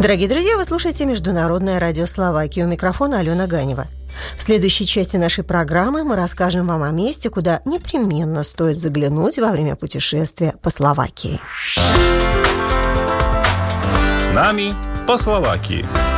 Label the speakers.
Speaker 1: Дорогие друзья, вы слушаете Международное радио Словакии. У микрофона Алена Ганева. В следующей части нашей программы мы расскажем вам о месте, куда непременно стоит заглянуть во время путешествия по Словакии.
Speaker 2: С нами по Словакии.